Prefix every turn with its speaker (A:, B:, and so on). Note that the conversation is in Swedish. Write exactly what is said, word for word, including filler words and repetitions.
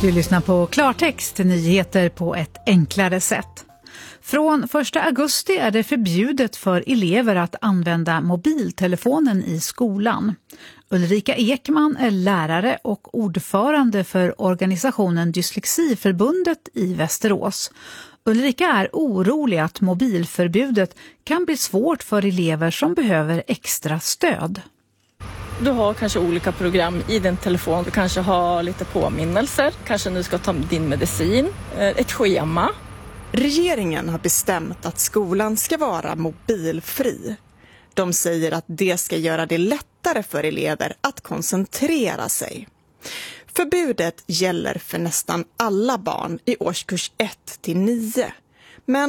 A: Du lyssnar på Klartext, nyheter på ett enklare sätt. Från första augusti är det förbjudet för elever att använda mobiltelefonen i skolan. Ulrika Ekman är lärare och ordförande för organisationen Dyslexiförbundet i Västerås. Ulrika är orolig att mobilförbudet kan bli svårt för elever som behöver extra stöd.
B: Du har kanske olika program i din telefon. Du kanske har lite påminnelser. Kanske nu ska ta din medicin. Ett schema.
C: Regeringen har bestämt att skolan ska vara mobilfri. De säger att det ska göra det lättare för elever att koncentrera sig. Förbudet gäller för nästan alla barn i årskurs ett till nio.